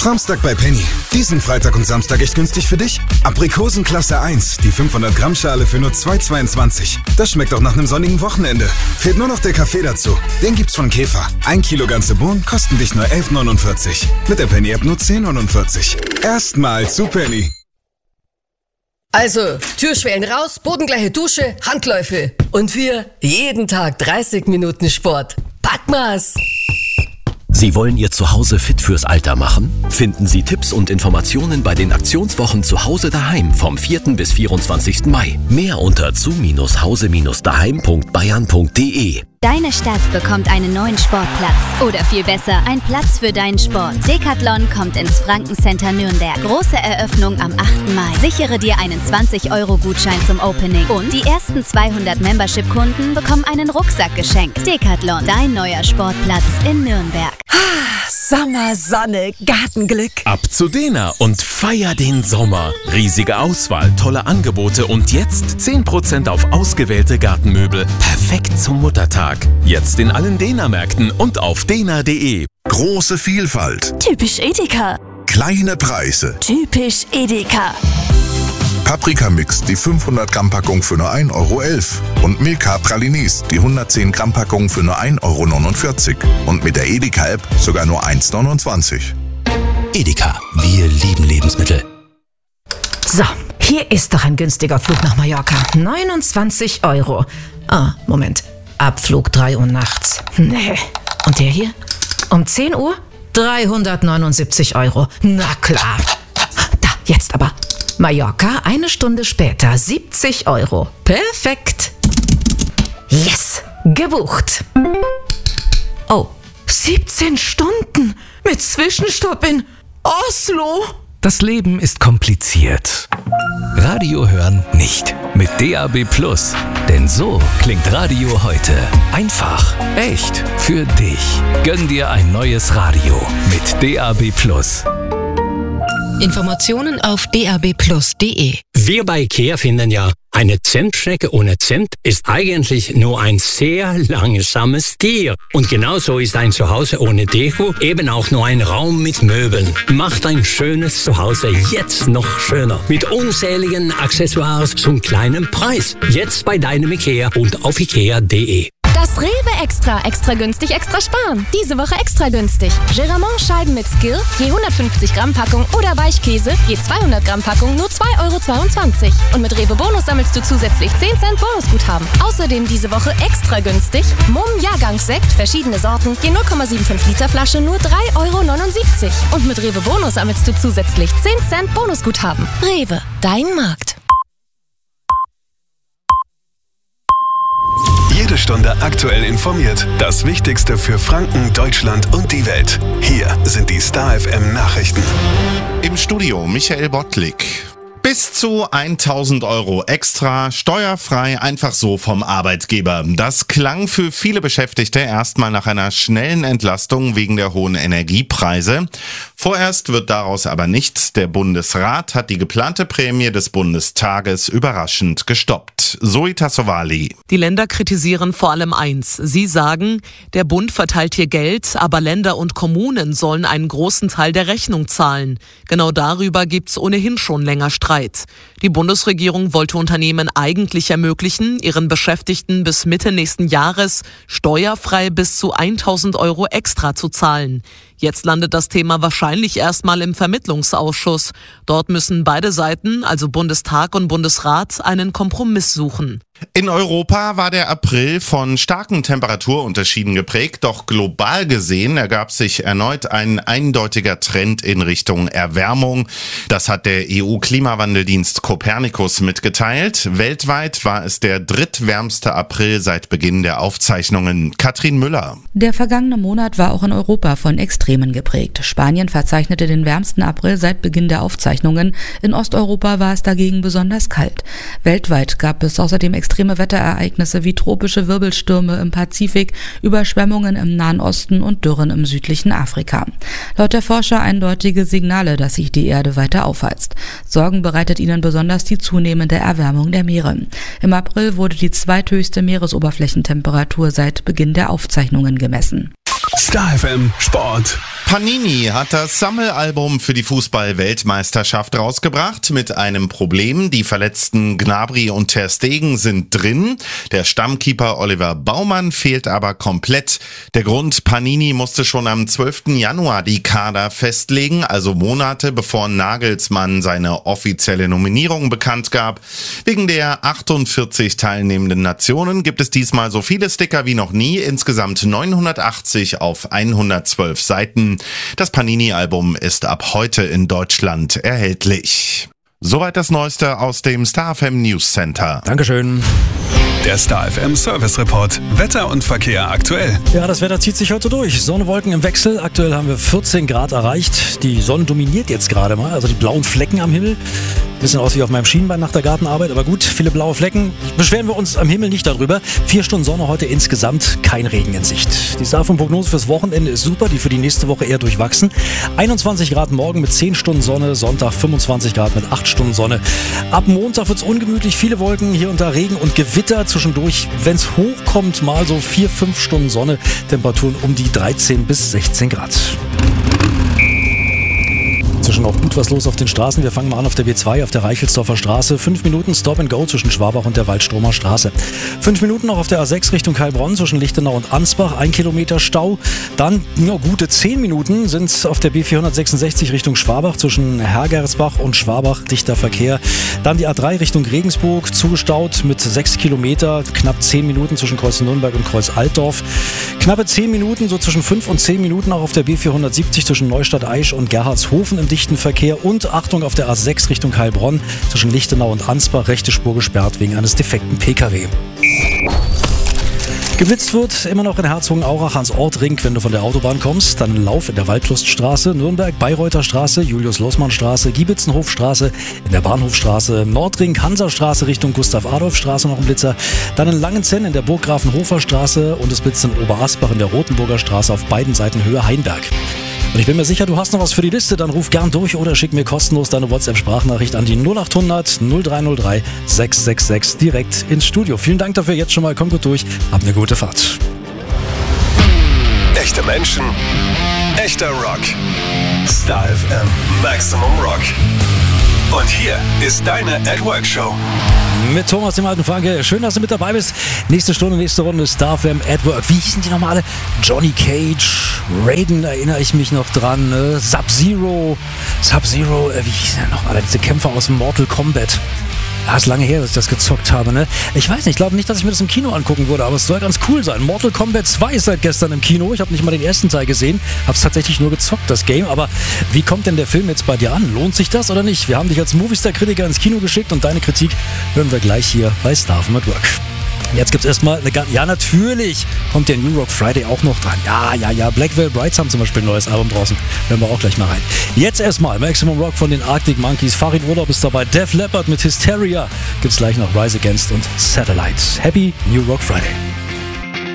Samstag bei Penny. Diesen Freitag und Samstag echt günstig für dich? Aprikosen Klasse 1, die 500 Gramm Schale für nur 2,22. Das schmeckt auch nach einem sonnigen Wochenende. Fehlt nur noch der Kaffee dazu. Den gibt's von Käfer. 1 Kilo ganze Bohnen kosten dich nur 11,49. Mit der Penny-App nur 10,49. Erstmal zu Penny. Also, Türschwellen raus, bodengleiche Dusche, Handläufe. Und wir jeden Tag 30 Minuten Sport. Packmas! Sie wollen Ihr Zuhause fit fürs Alter machen? Finden Sie Tipps und Informationen bei den Aktionswochen Zuhause daheim vom 4. bis 24. Mai. Mehr unter zu-hause-daheim.bayern.de. Deine Stadt bekommt einen neuen Sportplatz. Oder viel besser, ein Platz für deinen Sport. Decathlon kommt ins Franken-Center Nürnberg. Große Eröffnung am 8. Mai. Sichere dir einen 20-Euro-Gutschein zum Opening. Und die ersten 200 Membership-Kunden bekommen einen Rucksack geschenkt. Decathlon, dein neuer Sportplatz in Nürnberg. Sommer, Sonne, Gartenglück. Ab zu Dena und feier den Sommer. Riesige Auswahl, tolle Angebote und jetzt 10% auf ausgewählte Gartenmöbel. Perfekt zum Muttertag. Jetzt in allen Dena-Märkten und auf dena.de. Große Vielfalt. Typisch Edeka. Kleine Preise. Typisch Edeka. Paprika-Mix, die 500 Gramm Packung für nur 1,11 Euro. Und Milka Pralinis, die 110 Gramm Packung für nur 1,49 Euro. Und mit der Edeka-App sogar nur 1,29 €. Edeka, wir lieben Lebensmittel. So, hier ist doch ein günstiger Flug nach Mallorca. 29 €. Ah, Moment. Abflug 3 Uhr nachts. Nee. Und der hier? Um 10 Uhr? 379 €. Na klar. Da, jetzt aber. Mallorca, 1 Stunde später, 70 €. Perfekt. Yes, gebucht. Oh, 17 Stunden mit Zwischenstopp in Oslo. Das Leben ist kompliziert. Radio hören nicht. Mit DAB+. Denn so klingt Radio heute. Einfach, echt, für dich. Gönn dir ein neues Radio mit DAB+. Informationen auf dab+.de. Wir bei IKEA finden ja, eine Zentstrecke ohne Zent ist eigentlich nur ein sehr langsames Tier. Und genauso ist ein Zuhause ohne Deko eben auch nur ein Raum mit Möbeln. Macht ein schönes Zuhause jetzt noch schöner. Mit unzähligen Accessoires zum kleinen Preis. Jetzt bei deinem IKEA und auf ikea.de. Das Rewe extra günstig, extra sparen. Diese Woche extra günstig. Geramont-Scheiben mit Skill, je 150 Gramm Packung oder Weichkäse, je 200 Gramm Packung, nur 2,22 €. Und mit Rewe Bonus sammelst du zusätzlich 10 Cent Bonusguthaben. Außerdem diese Woche extra günstig. Mumm Jahrgangssekt, verschiedene Sorten, je 0,75 Liter Flasche, nur 3,79 €. Und mit Rewe Bonus sammelst du zusätzlich 10 Cent Bonusguthaben. Rewe, dein Markt. Jede Stunde aktuell informiert. Das Wichtigste für Franken, Deutschland und die Welt. Hier sind die Star FM Nachrichten. Im Studio Michael Bottlik. Bis zu 1.000 € extra, steuerfrei, einfach so vom Arbeitgeber. Das klang für viele Beschäftigte erstmal nach einer schnellen Entlastung wegen der hohen Energiepreise. Vorerst wird daraus aber nichts. Der Bundesrat hat die geplante Prämie des Bundestages überraschend gestoppt. Zoe Tassovali. Die Länder kritisieren vor allem eins. Sie sagen, der Bund verteilt hier Geld, aber Länder und Kommunen sollen einen großen Teil der Rechnung zahlen. Genau darüber gibt's ohnehin schon länger Streit. Die Bundesregierung wollte Unternehmen eigentlich ermöglichen, ihren Beschäftigten bis Mitte nächsten Jahres steuerfrei bis zu 1.000 € extra zu zahlen. Jetzt landet das Thema wahrscheinlich erstmal im Vermittlungsausschuss. Dort müssen beide Seiten, also Bundestag und Bundesrat, einen Kompromiss suchen. In Europa war der April von starken Temperaturunterschieden geprägt, doch global gesehen ergab sich erneut ein eindeutiger Trend in Richtung Erwärmung. Das hat der EU-Klimawandeldienst Copernicus mitgeteilt. Weltweit war es der drittwärmste April seit Beginn der Aufzeichnungen. Katrin Müller. Der vergangene Monat war auch in Europa von Extremen geprägt. Spanien verzeichnete den wärmsten April seit Beginn der Aufzeichnungen. In Osteuropa war es dagegen besonders kalt. Weltweit gab es außerdem extreme Wetterereignisse wie tropische Wirbelstürme im Pazifik, Überschwemmungen im Nahen Osten und Dürren im südlichen Afrika. Laut der Forscher eindeutige Signale, dass sich die Erde weiter aufheizt. Sorgen bereitet ihnen besonders die zunehmende Erwärmung der Meere. Im April wurde die zweithöchste Meeresoberflächentemperatur seit Beginn der Aufzeichnungen gemessen. Star FM Sport. Panini hat das Sammelalbum für die Fußball-Weltmeisterschaft rausgebracht mit einem Problem. Die verletzten Gnabry und Ter Stegen sind drin. Der Stammkeeper Oliver Baumann fehlt aber komplett. Der Grund: Panini musste schon am 12. Januar die Kader festlegen, also Monate bevor Nagelsmann seine offizielle Nominierung bekannt gab. Wegen der 48 teilnehmenden Nationen gibt es diesmal so viele Sticker wie noch nie, insgesamt 980 auf 112 Seiten. Das Panini-Album ist ab heute in Deutschland erhältlich. Soweit das Neueste aus dem Star FM News Center. Dankeschön. Der Star FM Service Report. Wetter und Verkehr aktuell. Ja, das Wetter zieht sich heute durch. Sonne, Wolken im Wechsel. Aktuell haben wir 14 Grad erreicht. Die Sonne dominiert jetzt gerade mal, also die blauen Flecken am Himmel. Bisschen aus wie auf meinem Schienbein nach der Gartenarbeit, aber gut, viele blaue Flecken. Beschweren wir uns am Himmel nicht darüber. 4 Stunden Sonne heute insgesamt, kein Regen in Sicht. Die Prognose fürs Wochenende ist super, die für die nächste Woche eher durchwachsen. 21 Grad morgen mit 10 Stunden Sonne, Sonntag 25 Grad mit 8 Stunden Sonne. Ab Montag wird es ungemütlich, viele Wolken, hier und da Regen und Gewitter zwischendurch. Wenn es hochkommt, mal so 4-5 Stunden Sonne, Temperaturen um die 13 bis 16 Grad. Inzwischen auch gut was los auf den Straßen. Wir fangen mal an auf der B2 auf der Reichelsdorfer Straße. 5 Minuten Stop and Go zwischen Schwabach und der Waldstromer Straße. 5 Minuten noch auf der A6 Richtung Heilbronn zwischen Lichtenau und Ansbach. 1 Kilometer Stau. Dann gute 10 Minuten sind es auf der B466 Richtung Schwabach zwischen Hergersbach und Schwabach. Dichter Verkehr. Dann die A3 Richtung Regensburg zugestaut mit 6 Kilometer. Knapp 10 Minuten zwischen Kreuz Nürnberg und Kreuz Altdorf. Knappe 10 Minuten, so zwischen 5 und 10 Minuten auch auf der B470 zwischen Neustadt-Aisch und Gerhardshofen im dichten Verkehr. Und Achtung auf der A6 Richtung Heilbronn zwischen Lichtenau und Ansbach, rechte Spur gesperrt wegen eines defekten PKW. Geblitzt wird immer noch in Herzogenaurach ans Ortring, wenn du von der Autobahn kommst. Dann Lauf in der Waldluststraße, Nürnberg, Bayreuther Straße, Julius-Loßmann-Straße, Giebitzenhofstraße, in der Bahnhofstraße, Nordring, Hansastraße Richtung Gustav-Adolf-Straße noch ein Blitzer. Dann in Langenzenn in der Burggrafenhofer-Straße und es blitzt in Oberasbach in der Rotenburger Straße auf beiden Seiten Höhe Hainberg. Und ich bin mir sicher, du hast noch was für die Liste, dann ruf gern durch oder schick mir kostenlos deine WhatsApp-Sprachnachricht an die 0800 0303 666 direkt ins Studio. Vielen Dank dafür, jetzt schon mal, komm gut durch, hab eine gute Fahrt. Echte Menschen, echter Rock. Star FM Maximum Rock. Und hier ist deine At-Work-Show. Mit Thomas, dem alten Franke. Schön, dass du mit dabei bist. Nächste Stunde, nächste Runde Star FM at Work. Wie hießen die nochmal alle? Johnny Cage, Raiden, erinnere ich mich noch dran. Sub-Zero, wie hießen die noch alle? Diese Kämpfer aus Mortal Kombat. Ja, ist lange her, dass ich das gezockt habe, ne? Ich weiß nicht, ich glaube nicht, dass ich mir das im Kino angucken würde, aber es soll ganz cool sein. Mortal Kombat 2 ist seit gestern im Kino. Ich habe nicht mal den ersten Teil gesehen, habe es tatsächlich nur gezockt, das Game. Aber wie kommt denn der Film jetzt bei dir an? Lohnt sich das oder nicht? Wir haben dich als Movistar-Kritiker ins Kino geschickt und deine Kritik hören wir gleich hier bei Star FM at Work. Jetzt gibt's erstmal eine ganz... Ja, natürlich kommt der New Rock Friday auch noch dran. Ja. Black Veil Brides haben zum Beispiel ein neues Album draußen. Hören wir auch gleich mal rein. Jetzt erstmal Maximum Rock von den Arctic Monkeys. Farid Urlaub ist dabei. Def Leppard mit Hysteria. Gibt's gleich noch Rise Against und Satellite. Happy New Rock Friday.